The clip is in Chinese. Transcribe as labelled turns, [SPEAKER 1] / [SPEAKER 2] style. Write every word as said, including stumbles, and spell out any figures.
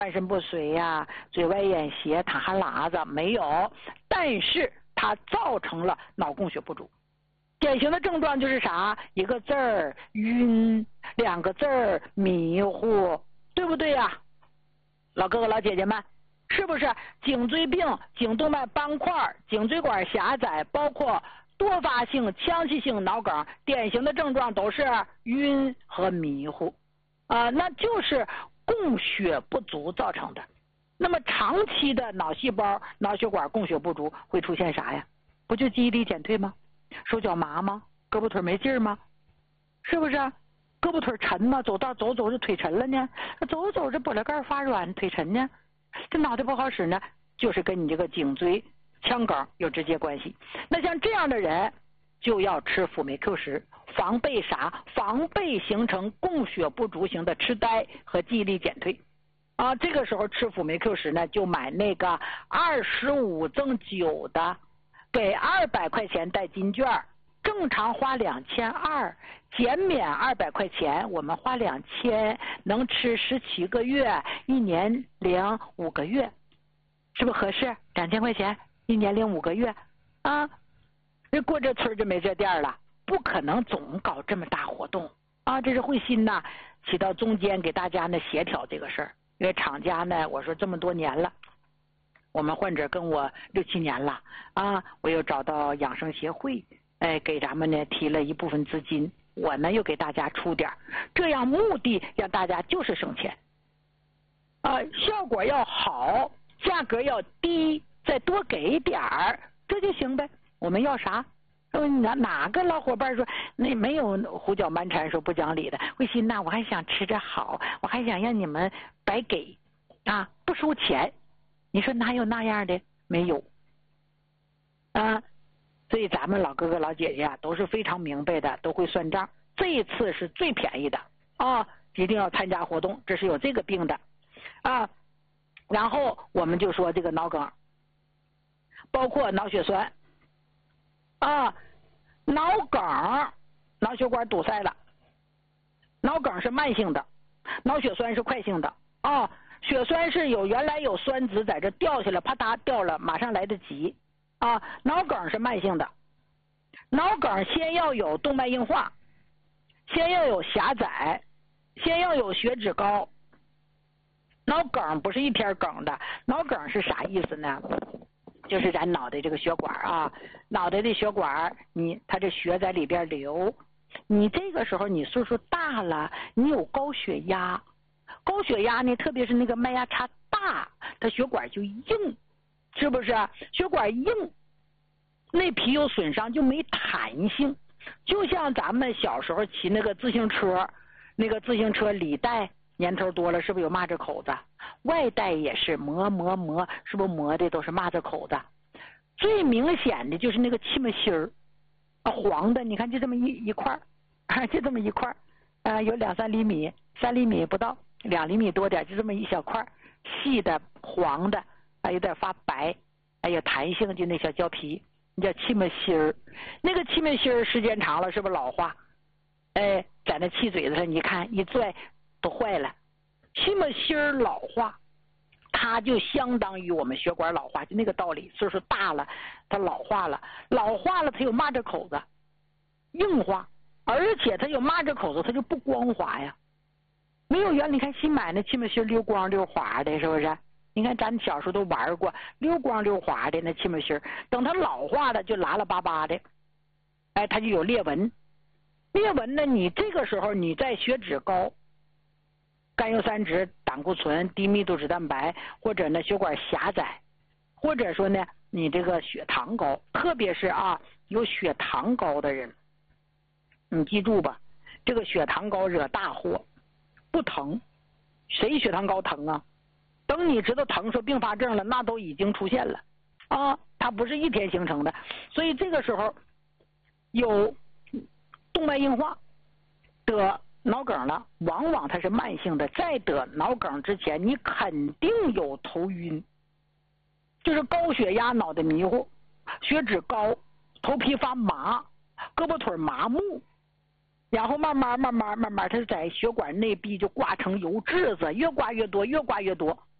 [SPEAKER 1] 半身不遂呀、啊，嘴歪眼斜、淌哈喇子没有，但是它造成了脑供血不足。典型的症状就是啥？一个字儿晕，两个字儿迷糊，对不对呀、啊？老哥哥老姐姐们，是不是颈椎病、颈动脉斑块、颈椎管狭窄，包括多发性腔隙性脑梗，典型的症状都是晕和迷糊啊、呃，那就是供血不足造成的。那么长期的脑细胞、脑血管供血不足会出现啥呀？不就记忆力减退吗？手脚麻吗？胳膊腿没劲儿吗？是不是？胳膊腿沉吗？走道走走就腿沉了呢？走着走着脖子盖发软，腿沉呢？这脑袋不好使呢，就是跟你这个颈椎腔梗有直接关系。那像这样的人就要吃辅酶 Q 十，防备啥？防备形成供血不足型的痴呆和记忆力减退。啊，这个时候吃辅酶 Q 十呢，就买那个二十五赠九的，给二百块钱带金券，正常花两千二，减免二百块钱，我们花两千，能吃十七个月，一年零五个月，是不是合适？两千块钱，一年零五个月啊！这过这村就没这店了，不可能总搞这么大活动啊！这是慧心呐，起到中间给大家呢协调这个事儿，因为厂家呢，我说这么多年了。我们患者跟我六七年了啊，我又找到养生协会，哎，给咱们呢提了一部分资金，我呢又给大家出点，这样目的让大家就是省钱，啊，效果要好，价格要低，再多给点儿，这就行呗。我们要啥？哪哪个老伙伴说那没有胡搅蛮缠说不讲理的？慧心呐，我还想吃着好，我还想让你们白给啊，不收钱。你说哪有那样的？没有啊，所以咱们老哥哥老姐姐啊都是非常明白的，都会算账。这一次是最便宜的啊，一定要参加活动，这是有这个病的啊。然后我们就说这个脑梗，包括脑血栓啊，脑梗脑血管堵塞了，脑梗是慢性的，脑血栓是快性的啊。血栓是有原来有栓子在这掉下来，啪嗒掉了，马上来得及啊。脑梗是慢性的，脑梗先要有动脉硬化，先要有狭窄，先要有血脂高。脑梗不是一天梗的，脑梗是啥意思呢？就是咱脑袋这个血管啊，脑袋的血管，你它这血在里边流，你这个时候你岁数大了，你有高血压。高血压呢，特别是那个脉压差大，它血管就硬，是不是？血管硬，内皮有损伤，就没弹性。就像咱们小时候骑那个自行车，那个自行车里带年头多了，是不是有蚂蚱口子？外带也是磨磨磨，是不是磨的都是蚂蚱口子？最明显的就是那个气脉芯儿，啊，黄的，你看就这么一一块儿，就这么一块儿，啊，有两三厘米，三厘米不到。两厘米多点，就这么一小块，细的黄的，还有点发白，还有弹性，就那小胶皮，叫气脉芯儿。那个气脉芯儿时间长了，是不是老化？哎，在那气嘴子上，你看一拽都坏了。气脉芯儿老化，它就相当于我们血管老化，就那个道理。岁数大了，它老化了，老化了，它有蚂蚱口子，硬化，而且它有蚂蚱口子，它就不光滑呀。没有原，你看新买那气脉芯溜光溜滑的，是不是？你看咱小时候都玩过溜光溜滑的那气脉芯，等它老化了就拉拉巴巴的，哎，它就有裂纹。裂纹呢，你这个时候你在血脂高、甘油三酯、胆固醇、低密度脂蛋白，或者呢血管狭窄，或者说呢你这个血糖高，特别是啊有血糖高的人，你记住吧，这个血糖高惹大祸。不疼，谁血糖高疼啊？等你知道疼说并发症了，那都已经出现了啊，它不是一天形成的。所以这个时候有动脉硬化得脑梗了，往往它是慢性的。在得脑梗之前，你肯定有头晕，就是高血压脑袋迷糊，血脂高，头皮发麻，胳膊腿麻木， 然后慢慢慢慢慢慢，它在血管内壁就挂成油质子，越挂越多，越挂越多。